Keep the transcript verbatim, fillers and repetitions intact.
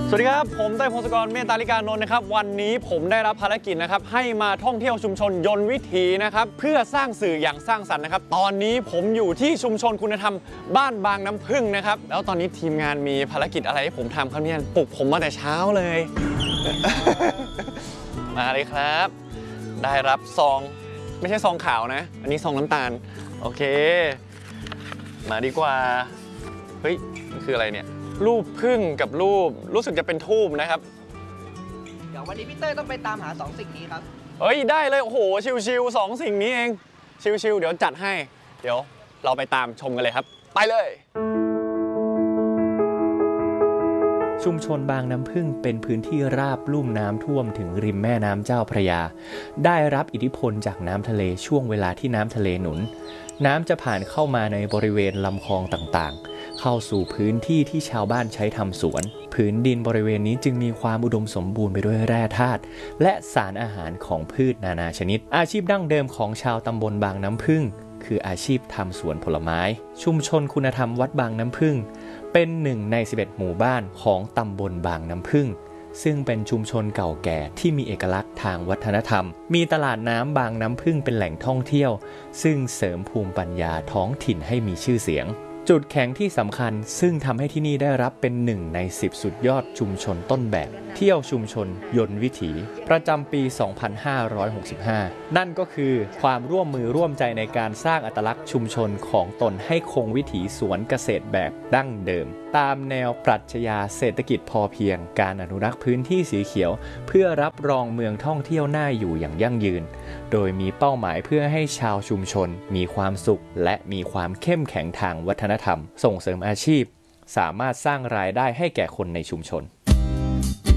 สวัสดีครับผมเต้ยพงศกรเมตตาลิกานนท์นะครับวันนี้ผมได้รับภารกิจนะครับให้มาท่องเที่ยวชุมชนยนต์วิถีนะครับเพื่อสร้างสื่ออย่างสร้างสรรค์นะครับตอนนี้ผมอยู่ที่ชุมชนคุณธรรมบ้านบางน้ำพึ่งนะครับแล้วตอนนี้ทีมงานมีภารกิจอะไรให้ผมทำครับเนี่ยปลุกผมมาแต่เช้าเลย มาเลยครับได้รับซองไม่ใช่ซองขาวนะอันนี้ซองน้ำตาลโอเคมาดีกว่าเฮ้ยมันคืออะไรเนี่ยรูปพึ่งกับรูปรู้สึกจะเป็นทูบนะครับเดี๋ยววันนี้พี่เต้ยต้องไปตามหาสองสิ่งนี้ครับเฮ้ยได้เลยโอ้โหชิวๆสองสิ่งนี้เองชิวๆเดี๋ยวจัดให้เดี๋ยวเราไปตามชมกันเลยครับไปเลยชุมชนบางน้ำพึ่งเป็นพื้นที่ราบลุ่มน้ำท่วมถึงริมแม่น้ำเจ้าพระยาได้รับอิทธิพลจากน้ำทะเลช่วงเวลาที่น้ำทะเลหนุนน้ำจะผ่านเข้ามาในบริเวณลำคลองต่างๆเข้าสู่พื้นที่ที่ชาวบ้านใช้ทำสวนผืนดินบริเวณนี้จึงมีความอุดมสมบูรณ์ไปด้วยแร่ธาตุและสารอาหารของพืชนานาชนิดอาชีพดั้งเดิมของชาวตำบลบางน้ำพึ่งคืออาชีพทำสวนผลไม้ชุมชนคุณธรรมวัดบางน้ำพึ่งเป็นหนึ่งในสิบเอ็ดหมู่บ้านของตำบลบางน้ำพึ่งซึ่งเป็นชุมชนเก่าแก่ที่มีเอกลักษณ์ทางวัฒนธรรมมีตลาดน้ำบางน้ำพึ่งเป็นแหล่งท่องเที่ยวซึ่งเสริมภูมิปัญญาท้องถิ่นให้มีชื่อเสียงจุดแข็งที่สำคัญซึ่งทำให้ที่นี่ได้รับเป็นหนึ่งในสิบสุดยอดชุมชนต้นแบบเที่ยวชุมชนยนต์วิถีประจำปี สองพันห้าร้อยหกสิบห้า นั่นก็คือความร่วมมือร่วมใจในการสร้างอัตลักษณ์ชุมชนของตนให้คงวิถีสวนเกษตรแบบดั้งเดิมตามแนวปรัชญาเศรษฐกิจพอเพียงการอนุรักษ์พื้นที่สีเขียวเพื่อรับรองเมืองท่องเที่ยวน่าอยู่อย่างยั่งยืนโดยมีเป้าหมายเพื่อให้ชาวชุมชนมีความสุขและมีความเข้มแข็งทางวัฒนธรรมส่งเสริมอาชีพสามารถสร้างรายได้ให้แก่คนในชุมชน